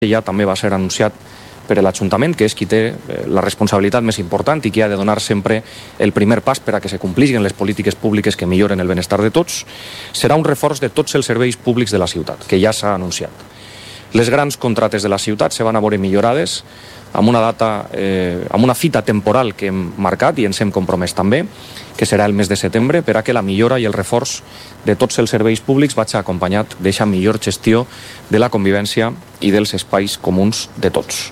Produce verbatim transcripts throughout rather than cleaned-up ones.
ja també va ser anunciat per l'Ajuntament, que és qui té la responsabilitat més important i qui ha de donar sempre el primer pas per a que se complissin les polítiques públiques que milloren el benestar de tots, serà un reforç de tots els serveis públics de la ciutat, que ja s'ha anunciat. Les grans contrates de la ciutat se van a veure millorades amb una data, eh, amb una fita temporal que hem marcat i ens hem compromès també, que serà el mes de setembre, per a que la millora i el reforç de tots els serveis públics vagi acompanyat d'eixa millor gestió de la convivència i dels espais comuns de tots.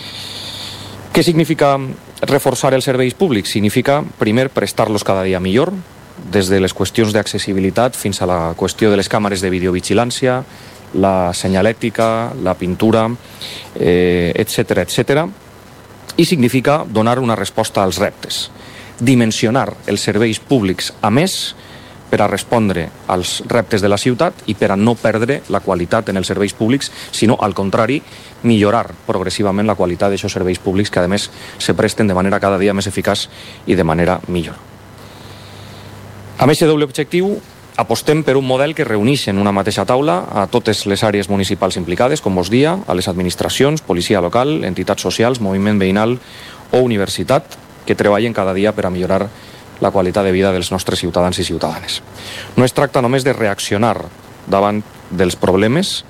Què significa reforçar els serveis públics? Significa, primer, prestar-los cada dia millor, des de les qüestions d'accessibilitat fins a la qüestió de les càmeres de videovigilància, la senyalètica, la pintura, eh, etcètera, etcètera. I significa donar una resposta als reptes, dimensionar els serveis públics a més per a respondre als reptes de la ciutat i per a no perdre la qualitat en els serveis públics, sinó, al contrari, millorar progressivament la qualitat d'aquests serveis públics que, a més, se presten de manera cada dia més eficaç i de manera millor. Amb aquest doble objectiu, apostem per un model que reuneix en una mateixa taula a totes les àrees municipals implicades, com vos dia, a les administracions, policia local, entitats socials, moviment veïnal o universitat, que treballen cada dia per a millorar la qualitat de vida dels nostres ciutadans i ciutadanes. No es tracta només de reaccionar davant dels problemes,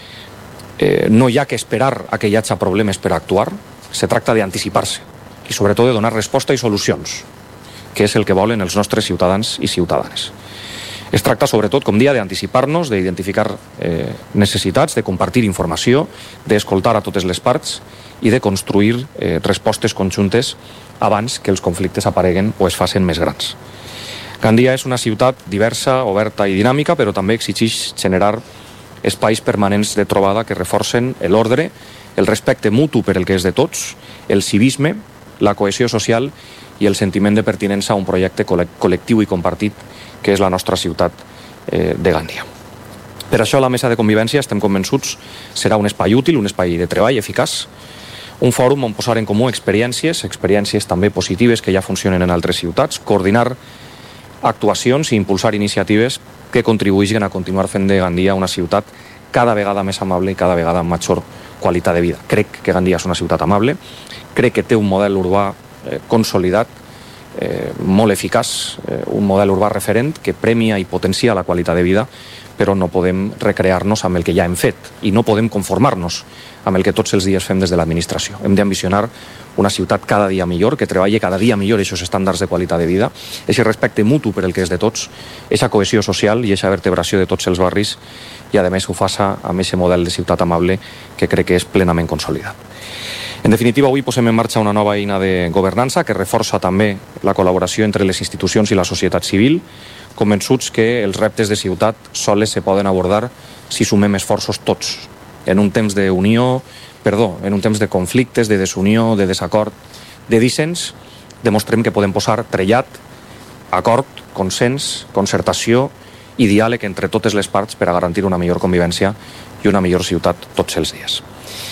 eh, no hi ha que esperar a que hi hagi problemes per a actuar, se tracta d'anticipar-se i sobretot de donar resposta i solucions, que és el que volen els nostres ciutadans i ciutadanes. Es tracta sobretot, com dia, d'anticipar-nos, d'identificar eh, necessitats, de compartir informació, d'escoltar a totes les parts i de construir eh, respostes conjuntes abans que els conflictes apareguen o es facin més grans. Gandia és una ciutat diversa, oberta i dinàmica, però també exigeix generar espais permanents de trobada que reforcen l'ordre, el respecte mutu per el que és de tots, el civisme, la cohesió social i el sentiment de pertinença a un projecte col·lectiu i compartit que és la nostra ciutat eh, de Gandia. Per això la mesa de convivència, estem convençuts, serà un espai útil, un espai de treball eficaç, un fòrum on posar en comú experiències, experiències també positives que ja funcionen en altres ciutats, coordinar actuacions i impulsar iniciatives que contribueixin a continuar fent de Gandia una ciutat cada vegada més amable i cada vegada amb major qualitat de vida. Crec que Gandia és una ciutat amable, crec que té un model urbà eh, consolidat, Eh, molt eficaç, eh, un model urbà referent que premia i potencia la qualitat de vida, però no podem recrear-nos amb el que ja hem fet i no podem conformar-nos amb el que tots els dies fem des de l'administració. Hem d'ambicionar una ciutat cada dia millor, que treballi cada dia millor aquests estàndards de qualitat de vida, aquest respecte mutu per el que és de tots, aquesta cohesió social i aquesta vertebració de tots els barris i, a més, ho faça amb aquest model de ciutat amable que crec que és plenament consolidat. En definitiva, avui posem en marxa una nova eina de governança que reforça també la col·laboració entre les institucions i la societat civil, convençuts que els reptes de ciutat sols se poden abordar si sumem esforços tots. En un temps d'unió, perdó, en un temps de conflictes, de desunió, de desacord, de dissens, demostrem que podem posar trellat, acord, consens, concertació i diàleg entre totes les parts per a garantir una millor convivència i una millor ciutat tots els dies.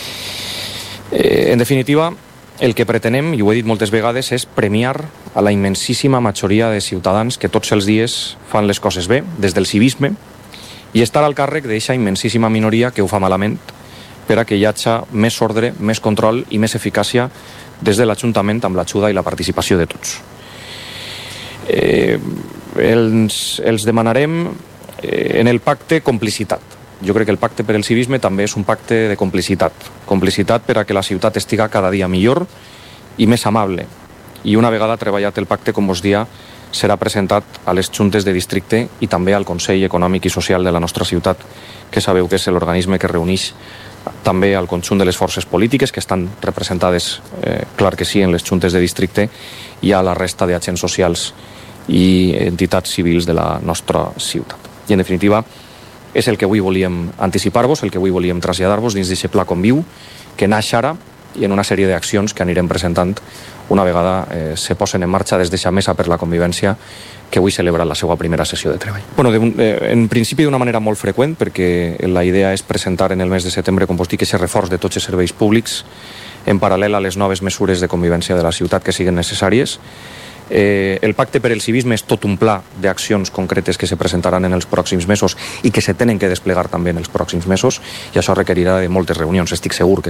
Eh, en definitiva, el que pretenem, i ho he dit moltes vegades, és premiar a la immensíssima majoria de ciutadans que tots els dies fan les coses bé, des del civisme, i estar al càrrec d'aquesta immensíssima minoria que ho fa malament per a que hi hagi més ordre, més control i més eficàcia des de l'Ajuntament amb l'ajuda i la participació de tots. Eh, els, els demanarem eh, en el pacte complicitat. Jo crec que el pacte per el civisme també és un pacte de complicitat. Complicitat per a que la ciutat estiga cada dia millor i més amable. I una vegada treballat el pacte, com vos dia, serà presentat a les juntes de districte i també al Consell Econòmic i Social de la nostra ciutat, que sabeu que és l'organisme que reuneix també al conjunt de les forces polítiques que estan representades, eh, clar que sí, en les juntes de districte i a la resta d'agents socials i entitats civils de la nostra ciutat. I, en definitiva, és el que avui volíem anticipar-vos, el que avui volíem traslladar-vos dins d'aquest pla conviu, que naix ara i en una sèrie d'accions que anirem presentant una vegada eh, se posen en marxa des d'aquesta mesa per la convivència que avui celebra la seva primera sessió de treball. Bueno, de, eh, en principi d'una manera molt freqüent, perquè la idea és presentar en el mes de setembre, com vos dic, aquest reforç de tots els serveis públics en paral·lel a les noves mesures de convivència de la ciutat que siguin necessàries. Eh, el pacte per el civisme és tot un pla d'accions concretes que se presentaran en els pròxims mesos i que se tenen que desplegar també en els pròxims mesos, i això requerirà de moltes reunions. Estic segur que